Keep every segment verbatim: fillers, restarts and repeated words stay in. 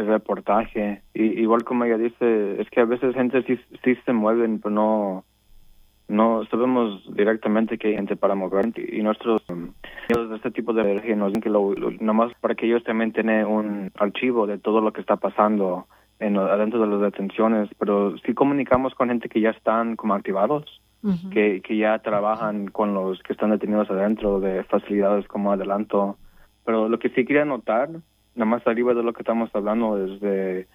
el reportaje. Y igual como ella dice, es que a veces gente sí, sí se mueven, pero no no sabemos directamente que hay gente para mover. Y nuestros um, de este tipo de energía nos dicen que lo, lo, nomás para que ellos también tengan un archivo de todo lo que está pasando en adentro de las detenciones, pero sí comunicamos con gente que ya están como activados, uh-huh. que, que ya trabajan con los que están detenidos adentro de facilidades como adelanto. Pero lo que sí quería notar, nada más arriba de lo que estamos hablando, es de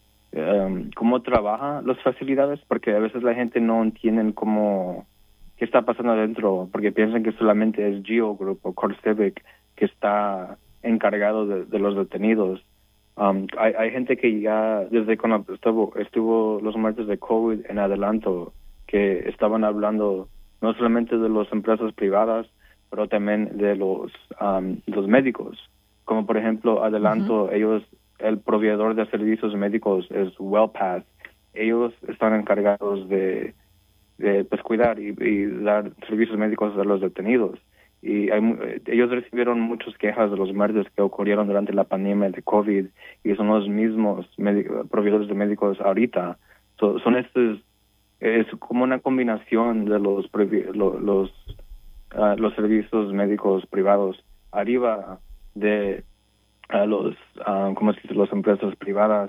um, cómo trabajan las facilidades, porque a veces la gente no entiende cómo, qué está pasando adentro, porque piensan que solamente es Geo Group o CoreCivic que está encargado de, de los detenidos. Um, hay, hay gente que ya, desde cuando estuvo, estuvo los muertes de COVID en adelanto, que estaban hablando no solamente de las empresas privadas, pero también de los um, los médicos. Como por ejemplo, adelanto, uh-huh. ellos, el proveedor de servicios médicos es WellPath. Ellos están encargados de, de pues, cuidar y, y dar servicios médicos a los detenidos. Y hay, ellos recibieron muchas quejas de los muertes que ocurrieron durante la pandemia de COVID y son los mismos médicos, proveedores de médicos ahorita. So, son estos, es como una combinación de los los los, uh, los servicios médicos privados arriba de uh, los uh, ¿cómo se dice? Las empresas privadas.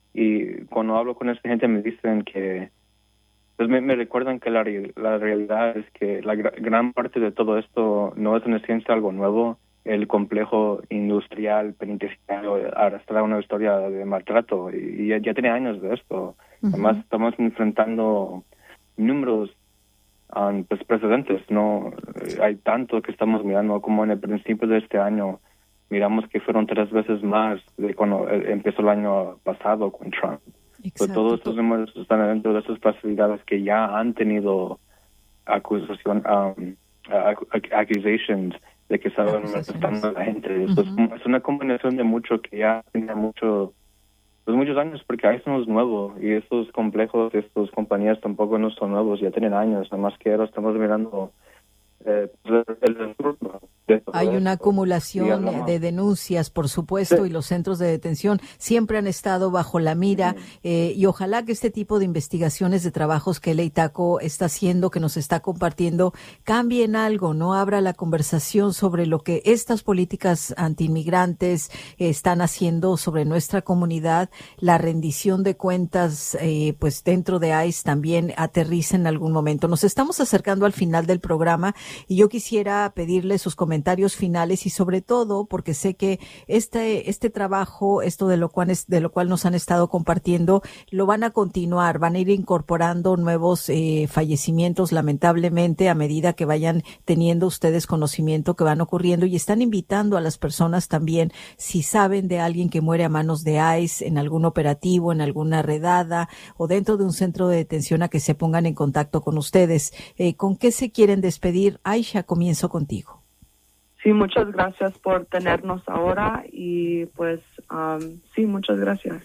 Y cuando hablo con esta gente me dicen que pues me, me recuerdan que la, la realidad es que la gra, gran parte de todo esto no es en esencia algo nuevo. El complejo industrial penitenciario arrastra una historia de maltrato y, y ya, ya tiene años de esto. Uh-huh. Además, estamos enfrentando números um, pues, precedentes. No hay tanto que estamos mirando como en el principio de este año. Miramos que fueron tres veces más de cuando empezó el año pasado con Trump. Pero todos estos números están dentro de esas facilidades que ya han tenido acusación, um, accusations de que estaban molestando a la gente. Uh-huh. Entonces, es una combinación de mucho que ya tiene mucho, pues muchos años, porque eso no es nuevo y estos complejos, estas compañías tampoco no son nuevos, ya tienen años, nada más que ahora estamos mirando eh, el, el, el Hay una acumulación sí, de denuncias, por supuesto, sí. Y los centros de detención siempre han estado bajo la mira, sí. eh, y ojalá que este tipo de investigaciones de trabajos que L A ITACO está haciendo, que nos está compartiendo, cambien algo, no abra la conversación sobre lo que estas políticas antiinmigrantes eh, están haciendo sobre nuestra comunidad, la rendición de cuentas, eh, pues dentro de ICE también aterriza en algún momento. Nos estamos acercando al final del programa y yo quisiera pedirle sus comentarios comentarios finales y sobre todo porque sé que este este trabajo, esto de lo cual es, de lo cual nos han estado compartiendo, lo van a continuar, van a ir incorporando nuevos eh, fallecimientos lamentablemente a medida que vayan teniendo ustedes conocimiento que van ocurriendo y están invitando a las personas también, si saben de alguien que muere a manos de ICE en algún operativo, en alguna redada o dentro de un centro de detención, a que se pongan en contacto con ustedes. Eh, ¿Con qué se quieren despedir? Aisha, comienzo contigo. Sí, muchas gracias por tenernos ahora y pues um, sí, muchas gracias.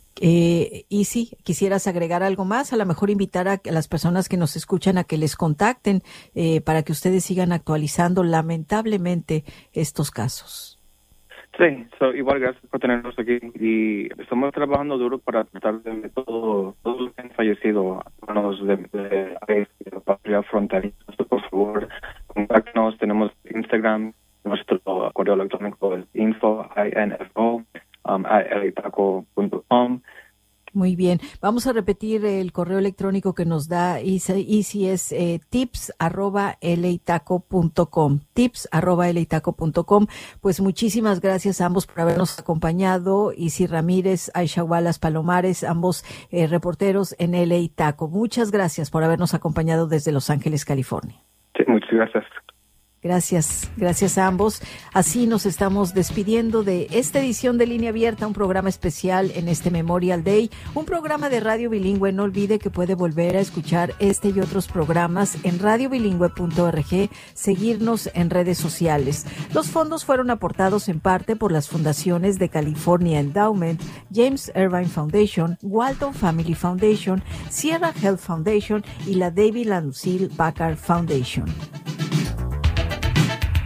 Eh, y si quisieras agregar algo más, a lo mejor invitar a las personas que nos escuchan a que les contacten eh, para que ustedes sigan actualizando lamentablemente estos casos. Sí, so, igual gracias por tenernos aquí y estamos trabajando duro para tratar de todo, todos los que han fallecido a manos de, de, de, de la patria fronteriza. Por favor, contáctenos, tenemos Instagram, nuestro correo electrónico es info, info, um, at l a itaco punto com. Muy bien. Vamos a repetir el correo electrónico que nos da Isi, Isi es eh, tips arroba l a itaco punto com. tips arroba l a itaco punto com. Pues muchísimas gracias a ambos por habernos acompañado. Isi Ramírez, Aisha Wallace Palomares, ambos eh, reporteros en L A ITACO. Muchas gracias por habernos acompañado desde Los Ángeles, California. Sí, muchas gracias. Gracias, gracias a ambos. Así nos estamos despidiendo de esta edición de Línea Abierta, un programa especial en este Memorial Day, un programa de radio bilingüe. No olvide que puede volver a escuchar este y otros programas en radio bilingüe punto org, seguirnos en redes sociales. Los fondos fueron aportados en parte por las fundaciones de California Endowment, James Irvine Foundation, Walton Family Foundation, Sierra Health Foundation y la David and Lucille Baccar Foundation.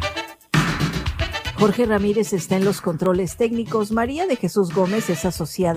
Jorge Ramírez está en los controles técnicos. María de Jesús Gómez es asociada